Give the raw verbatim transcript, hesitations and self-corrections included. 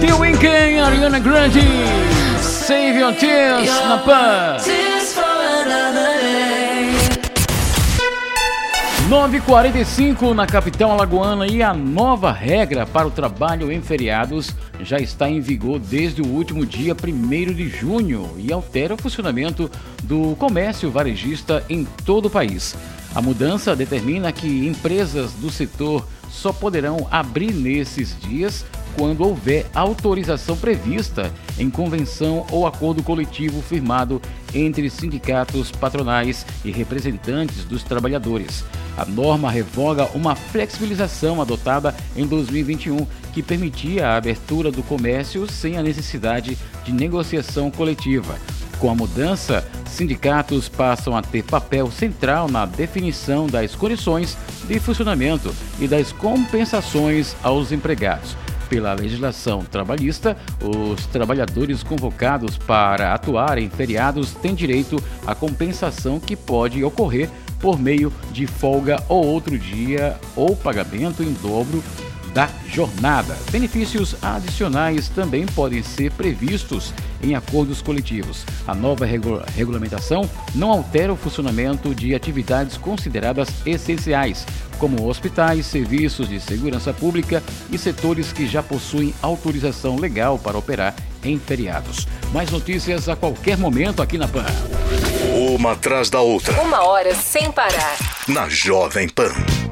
The Weeknd, Ariana Grande, Save Your Tears na Pan. nove e quarenta e cinco na capital alagoana e a nova regra para o trabalho em feriados já está em vigor desde o último dia primeiro de junho e altera o funcionamento do comércio varejista em todo o país. A mudança determina que empresas do setor só poderão abrir nesses dias quando houver autorização prevista em convenção ou acordo coletivo firmado entre sindicatos patronais e representantes dos trabalhadores. A norma revoga uma flexibilização adotada em dois mil e vinte e um que permitia a abertura do comércio sem a necessidade de negociação coletiva. Com a mudança, sindicatos passam a ter papel central na definição das condições de funcionamento e das compensações aos empregados. Pela legislação trabalhista, os trabalhadores convocados para atuar em feriados têm direito à compensação que pode ocorrer por meio de folga ou outro dia ou pagamento em dobro da jornada. Benefícios adicionais também podem ser previstos em acordos coletivos. A nova regu- regulamentação não altera o funcionamento de atividades consideradas essenciais, como hospitais, serviços de segurança pública e setores que já possuem autorização legal para operar em feriados. Mais notícias a qualquer momento aqui na Pan. Uma atrás da outra. Uma hora sem parar. Na Jovem Pan.